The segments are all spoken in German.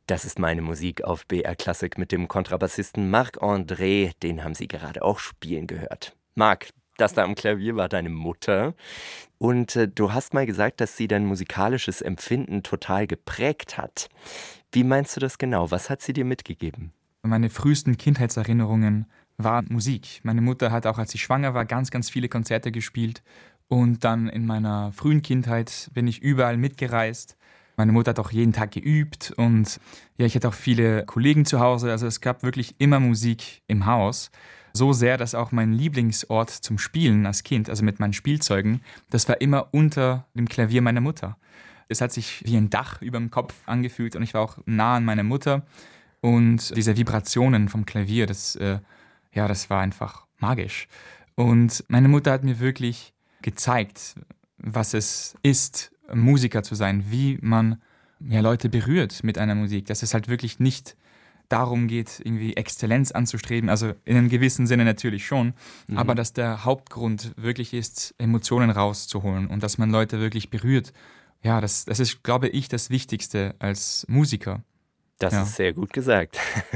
Das ist meine Musik auf BR Klassik mit dem Kontrabassisten Marc-André. Den haben Sie gerade auch spielen gehört. Marc, das da am Klavier war deine Mutter. Und du hast mal gesagt, dass sie dein musikalisches Empfinden total geprägt hat. Wie meinst du das genau? Was hat sie dir mitgegeben? Meine frühesten Kindheitserinnerungen war Musik. Meine Mutter hat auch, als ich schwanger war, ganz, ganz viele Konzerte gespielt. Und dann in meiner frühen Kindheit bin ich überall mitgereist. Meine Mutter hat auch jeden Tag geübt und ja, ich hatte auch viele Kollegen zu Hause. Also es gab wirklich immer Musik im Haus. So sehr, dass auch mein Lieblingsort zum Spielen als Kind, also mit meinen Spielzeugen, das war immer unter dem Klavier meiner Mutter. Es hat sich wie ein Dach über dem Kopf angefühlt und ich war auch nah an meiner Mutter. Und diese Vibrationen vom Klavier, das war einfach magisch. Und meine Mutter hat mir wirklich gezeigt, was es ist, Musiker zu sein, wie man Leute berührt mit einer Musik, dass es halt wirklich nicht darum geht, irgendwie Exzellenz anzustreben, also in einem gewissen Sinne natürlich schon, aber dass der Hauptgrund wirklich ist, Emotionen rauszuholen und dass man Leute wirklich berührt. Ja, das ist, glaube ich, das Wichtigste als Musiker. Das Ja. ist sehr gut gesagt.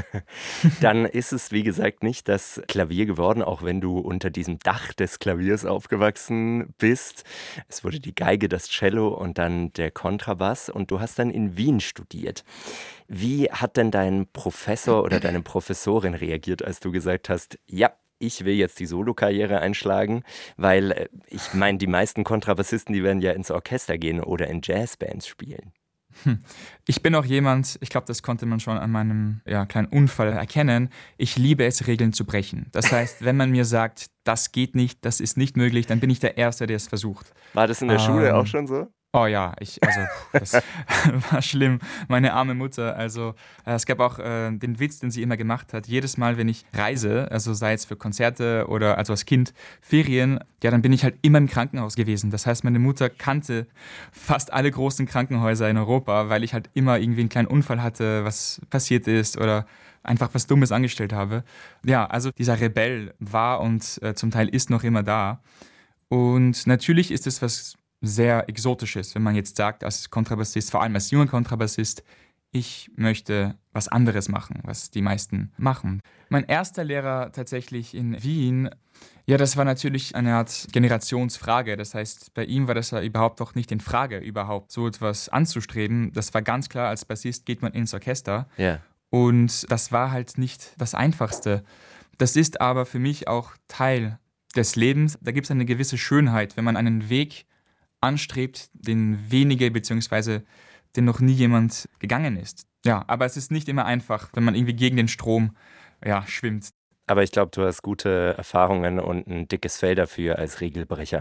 Dann ist es, wie gesagt, nicht das Klavier geworden, auch wenn du unter diesem Dach des Klaviers aufgewachsen bist. Es wurde die Geige, das Cello und dann der Kontrabass und du hast dann in Wien studiert. Wie hat denn dein Professor oder deine Professorin reagiert, als du gesagt hast, ja, ich will jetzt die Solokarriere einschlagen, weil ich meine, die meisten Kontrabassisten, die werden ja ins Orchester gehen oder in Jazzbands spielen. Ich bin auch jemand, ich glaube, das konnte man schon an meinem kleinen Unfall erkennen, ich liebe es, Regeln zu brechen. Das heißt, wenn man mir sagt, das geht nicht, das ist nicht möglich, dann bin ich der Erste, der es versucht. War das in der Schule auch schon so? Oh ja, das war schlimm. Meine arme Mutter. Also es gab auch den Witz, den sie immer gemacht hat. Jedes Mal, wenn ich reise, also sei es für Konzerte oder also als Kind Ferien, ja, dann bin ich halt immer im Krankenhaus gewesen. Das heißt, meine Mutter kannte fast alle großen Krankenhäuser in Europa, weil ich halt immer irgendwie einen kleinen Unfall hatte, was passiert ist oder einfach was Dummes angestellt habe. Ja, also dieser Rebell war und zum Teil ist noch immer da. Und natürlich ist es was sehr Exotisches, wenn man jetzt sagt, als Kontrabassist, vor allem als junger Kontrabassist, ich möchte was anderes machen, was die meisten machen. Mein erster Lehrer tatsächlich in Wien, ja, das war natürlich eine Art Generationsfrage. Das heißt, bei ihm war das ja überhaupt noch nicht in Frage, überhaupt so etwas anzustreben. Das war ganz klar, als Bassist geht man ins Orchester. Ja. Und das war halt nicht das Einfachste. Das ist aber für mich auch Teil des Lebens. Da gibt es eine gewisse Schönheit, wenn man einen Weg anstrebt, den wenige bzw. den noch nie jemand gegangen ist. Ja, aber es ist nicht immer einfach, wenn man irgendwie gegen den Strom schwimmt. Aber ich glaube, du hast gute Erfahrungen und ein dickes Fell dafür als Regelbrecher.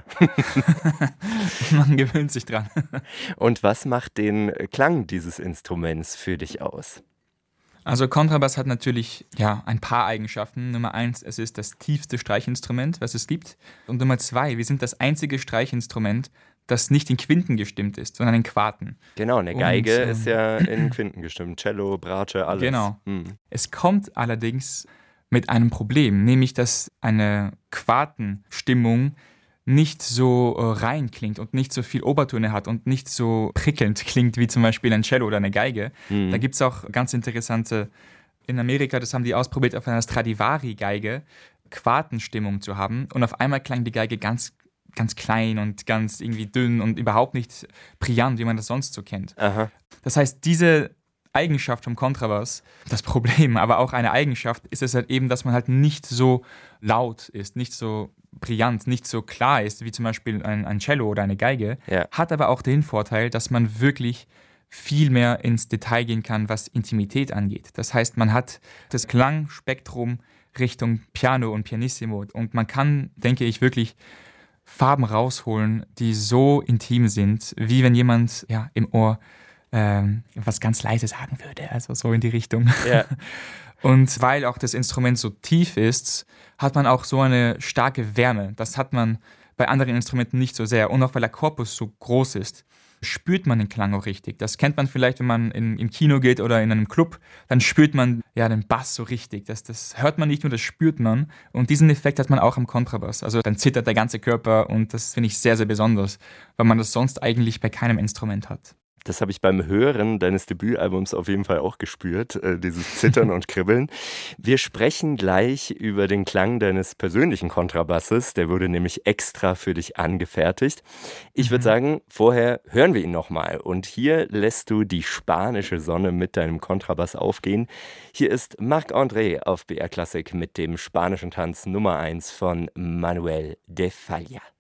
Man gewöhnt sich dran. Und was macht den Klang dieses Instruments für dich aus? Also Kontrabass hat natürlich ein paar Eigenschaften. Nummer 1, es ist das tiefste Streichinstrument, was es gibt. Und Nummer 2, wir sind das einzige Streichinstrument, das nicht in Quinten gestimmt ist, sondern in Quarten. Genau, eine Geige ist ja in Quinten gestimmt. Cello, Bratsche, alles. Genau. Es kommt allerdings mit einem Problem, nämlich dass eine Quartenstimmung nicht so rein klingt und nicht so viel Obertöne hat und nicht so prickelnd klingt wie zum Beispiel ein Cello oder eine Geige. Da gibt es auch ganz interessante, in Amerika, das haben die ausprobiert, auf einer Stradivari-Geige Quartenstimmung zu haben und auf einmal klang die Geige ganz klein und ganz irgendwie dünn und überhaupt nicht brillant, wie man das sonst so kennt. Aha. Das heißt, diese Eigenschaft vom Kontrabass, das Problem, aber auch eine Eigenschaft, ist es halt eben, dass man halt nicht so laut ist, nicht so brillant, nicht so klar ist, wie zum Beispiel ein Cello oder eine Geige, hat aber auch den Vorteil, dass man wirklich viel mehr ins Detail gehen kann, was Intimität angeht. Das heißt, man hat das Klangspektrum Richtung Piano und Pianissimo und man kann, denke ich, wirklich Farben rausholen, die so intim sind, wie wenn jemand im Ohr was ganz leise sagen würde, also so in die Richtung. Ja. Und weil auch das Instrument so tief ist, hat man auch so eine starke Wärme. Das hat man bei anderen Instrumenten nicht so sehr. Und auch weil der Korpus so groß ist, spürt man den Klang auch richtig. Das kennt man vielleicht, wenn man im Kino geht oder in einem Club, dann spürt man den Bass so richtig. Das hört man nicht nur, das spürt man. Und diesen Effekt hat man auch am Kontrabass. Also dann zittert der ganze Körper und das finde ich sehr, sehr besonders, weil man das sonst eigentlich bei keinem Instrument hat. Das habe ich beim Hören deines Debütalbums auf jeden Fall auch gespürt, dieses Zittern und Kribbeln. Wir sprechen gleich über den Klang deines persönlichen Kontrabasses. Der wurde nämlich extra für dich angefertigt. Ich würde Mhm. sagen, vorher hören wir ihn nochmal. Und hier lässt du die spanische Sonne mit deinem Kontrabass aufgehen. Hier ist Marc-André auf BR Klassik mit dem spanischen Tanz Nummer 1 von Manuel de Falla.